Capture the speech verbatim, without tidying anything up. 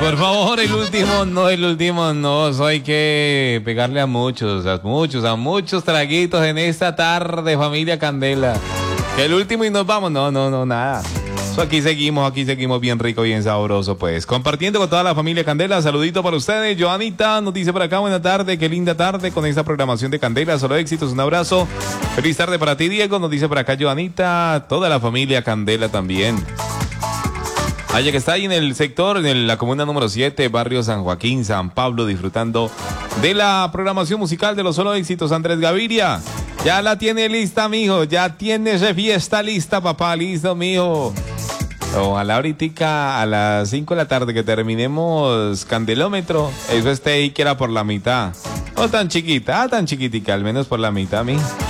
Por favor, el último no, el último no. Eso hay que pegarle a muchos, a muchos, a muchos traguitos en esta tarde, familia Candela. Que el último y nos vamos. No, no, no, nada. Eso aquí seguimos, aquí seguimos bien rico, bien sabroso, pues. Compartiendo con toda la familia Candela. Saludito para ustedes. Joanita nos dice por acá, buena tarde, qué linda tarde con esta programación de Candela. Solo éxitos, un abrazo. Feliz tarde para ti, Diego. Nos dice por acá Joanita. Toda la familia Candela también. Allá que está ahí en el sector, en la comuna número siete, barrio San Joaquín, San Pablo, disfrutando de la programación musical de los solo éxitos. Andrés Gaviria, ya la tiene lista, mijo, ya tiene esa fiesta lista, papá, listo, mijo. Ojalá ahorita a las cinco de la tarde que terminemos Candelómetro, eso esté ahí que era por la mitad. No tan chiquita, tan chiquitica, al menos por la mitad, mijo.